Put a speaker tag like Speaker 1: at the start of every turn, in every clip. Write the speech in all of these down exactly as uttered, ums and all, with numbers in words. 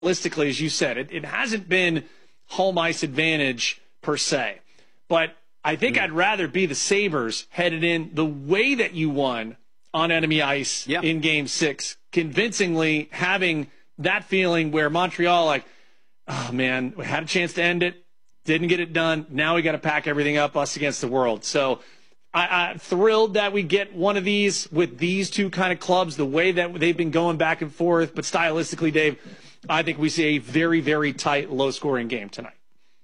Speaker 1: Stylistically, as you said, it, it hasn't been home ice advantage per se. But I think mm. I'd rather be the Sabres headed in the way that you won on enemy ice yeah. in game six, convincingly having that feeling where Montreal, like, oh, man, we had a chance to end it, didn't get it done. Now we got to pack everything up, us against the world. So I, I'm thrilled that we get one of these with these two kind of clubs, the way that they've been going back and forth. But stylistically, Dave, I think we see a very, very tight, low-scoring game tonight.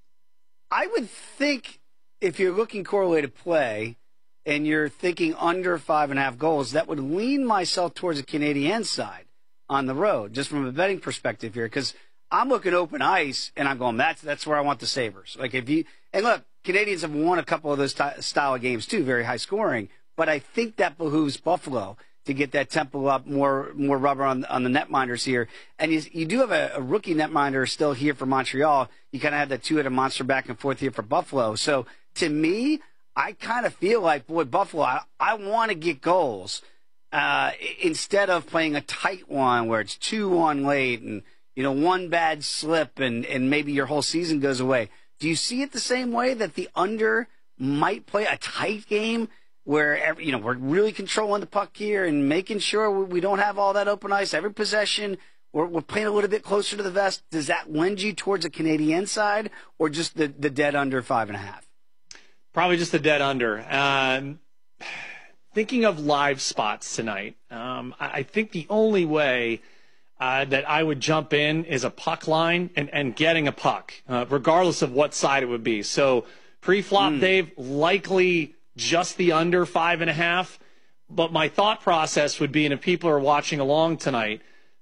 Speaker 2: I would think if you're looking correlated play and you're thinking under five and a half goals, that would lean myself towards the Canadian side on the road, just from a betting perspective here, because I'm looking open ice and I'm going, that's that's where I want the Sabres. Like if you and look, Canadians have won a couple of those t- style of games too, very high scoring. But I think that behooves Buffalo to get that tempo up, more more rubber on on the netminders here. And you, you do have a, a rookie netminder still here for Montreal. You kind of have that two-headed monster back and forth here for Buffalo. So to me, I kind of feel like, boy, Buffalo, I, I want to get goals uh, instead of playing a tight one where it's two one late and, you know, one bad slip and, and maybe your whole season goes away. Do you see it the same way, that the under might play a tight game where, every, you know, we're really controlling the puck here and making sure we don't have all that open ice every possession? We're, we're playing a little bit closer to the vest. Does that lend you towards a Canadian side or just the, the dead under five and a half?
Speaker 1: Probably just the dead under. Um, thinking of live spots tonight, um, I, I think the only way uh, that I would jump in is a puck line and, and getting a puck, uh, regardless of what side it would be. So pre-flop, mm. Dave, likely just the under five and a half. But my thought process would be, and if people are watching along tonight,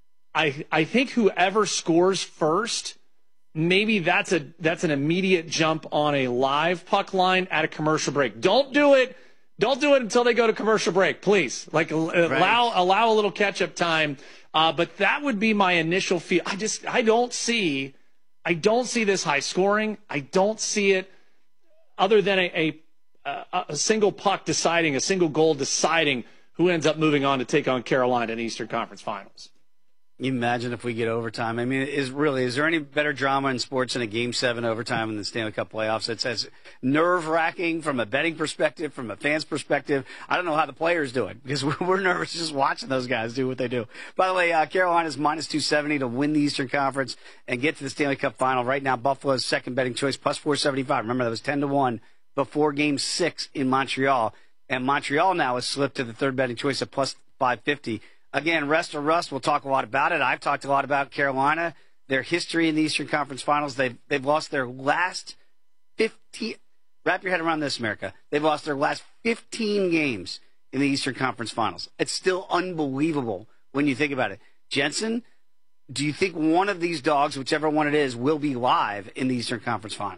Speaker 1: I I think whoever scores first, maybe that's a that's an immediate jump on a live puck line at a commercial break. Don't do it. Don't do it until they go to commercial break, please. Like right. allow allow a little catch up time. Uh, but that would be my initial feel. I just I don't see I don't see this high scoring. I don't see it other than a a, a single puck deciding, a single goal deciding who ends up moving on to take on Carolina in the Eastern Conference Finals.
Speaker 2: You imagine if we get overtime. I mean, is really is there any better drama in sports than a Game Seven overtime in the Stanley Cup playoffs? It's as nerve wracking from a betting perspective, from a fan's perspective. I don't know how the players do it because we're nervous just watching those guys do what they do. By the way, uh, Carolina's minus two seventy to win the Eastern Conference and get to the Stanley Cup final. Right now, Buffalo's second betting choice plus four seventy five. Remember that was ten to one before Game Six in Montreal, and Montreal now has slipped to the third betting choice at plus five fifty. Again, rest or rust, we'll talk a lot about it. I've talked a lot about Carolina, their history in the Eastern Conference Finals. They've, they've lost their last fifteen. Wrap your head around this, America. They've lost their last fifteen games in the Eastern Conference Finals. It's still unbelievable when you think about it. Jensen, do you think one of these dogs, whichever one it is, will be live in the Eastern Conference Final?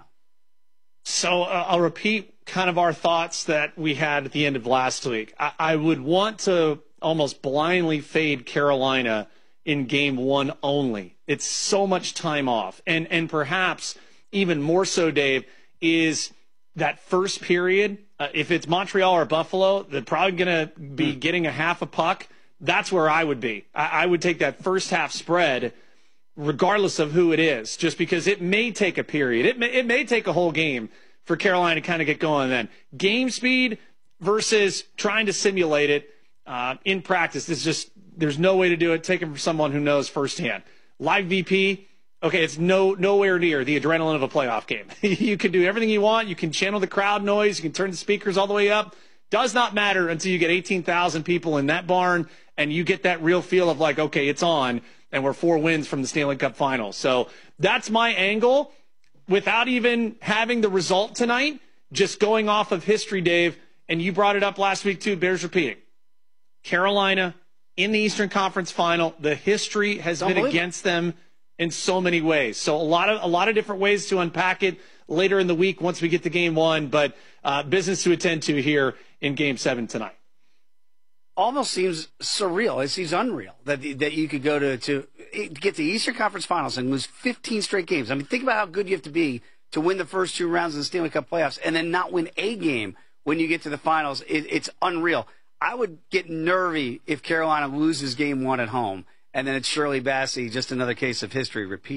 Speaker 1: So uh, I'll repeat kind of our thoughts that we had at the end of last week. I, I would want to almost blindly fade Carolina in game one only. It's so much time off. And and perhaps even more so, Dave, is that first period. Uh, if it's Montreal or Buffalo, they're probably going to be mm. getting a half a puck. That's where I would be. I, I would take that first half spread regardless of who it is, just because it may take a period. It may, it may take a whole game for Carolina to kind of get going then. Game speed versus trying to simulate it. Uh, in practice, it's just there's no way to do it. Take it from someone who knows firsthand. Live V P, okay, it's no nowhere near the adrenaline of a playoff game. You can do everything you want. You can channel the crowd noise. You can turn the speakers all the way up. Does not matter until you get eighteen thousand people in that barn and you get that real feel of like, okay, it's on, and we're four wins from the Stanley Cup Finals. So that's my angle. Without even having the result tonight, just going off of history, Dave, and you brought it up last week too, bears repeating. Carolina in the Eastern Conference Final, the history has been against them in so many ways. So a lot of a lot of different ways to unpack it later in the week once we get to game one, but uh, business to attend to here in game seven tonight.
Speaker 2: Almost seems surreal. It seems unreal that that you could go to, to get to the Eastern Conference Finals and lose fifteen straight games. I mean, think about how good you have to be to win the first two rounds of the Stanley Cup playoffs and then not win a game when you get to the finals. It, it's unreal. I would get nervy if Carolina loses game one at home and then it's Shirley Bassey, just another case of history repeat.